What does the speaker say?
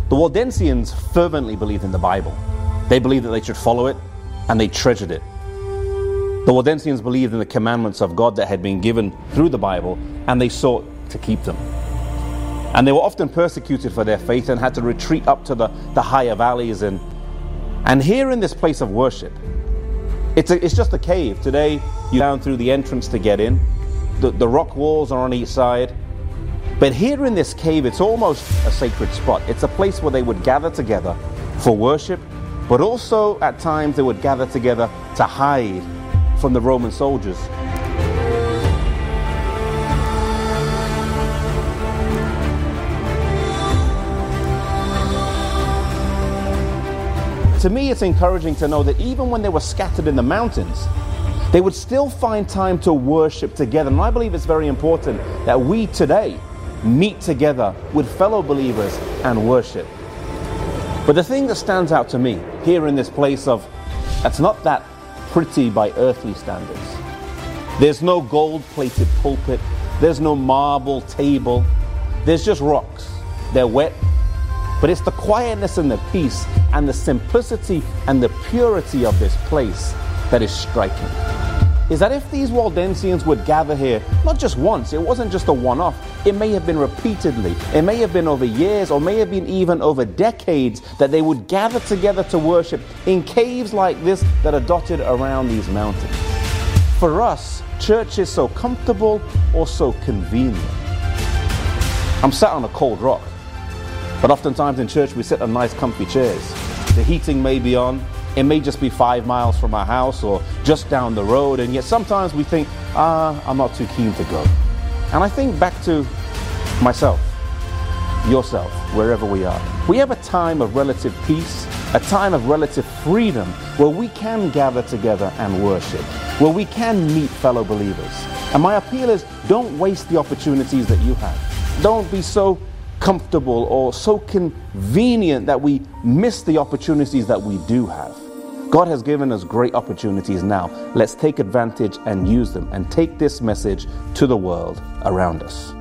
The Waldensians fervently believed in the Bible. They believed that they should follow it, and they treasured it. The Waldensians believed in the commandments of God that had been given through the Bible, and they sought to keep them. And they were often persecuted for their faith and had to retreat up to the higher valleys. And here in this place of worship, it's just a cave. Today, you down through the entrance to get in. The rock walls are on each side. But here in this cave, it's almost a sacred spot. It's a place where they would gather together for worship, but also at times they would gather together to hide from the Roman soldiers. To me, it's encouraging to know that even when they were scattered in the mountains, they would still find time to worship together. And I believe it's very important that we today meet together with fellow believers and worship. But the thing that stands out to me here in this place that's not that pretty by earthly standards. There's no gold-plated pulpit. There's no marble table. There's just rocks. They're wet. But it's the quietness and the peace and the simplicity and the purity of this place that is striking. Is that if these Waldensians would gather here, not just once, it wasn't just a one-off, it may have been repeatedly, it may have been over years, or may have been even over decades, that they would gather together to worship in caves like this that are dotted around these mountains. For us, church is so comfortable or so convenient. I'm sat on a cold rock, but oftentimes in church we sit on nice comfy chairs. The heating may be on. It may just be 5 miles from our house or just down the road, and yet sometimes we think, I'm not too keen to go. And I think back to myself, yourself, wherever we are. We have a time of relative peace, a time of relative freedom where we can gather together and worship, where we can meet fellow believers. And my appeal is, don't waste the opportunities that you have. Don't be so comfortable or so convenient that we miss the opportunities that we do have. God has given us great opportunities now. Let's take advantage and use them and take this message to the world around us.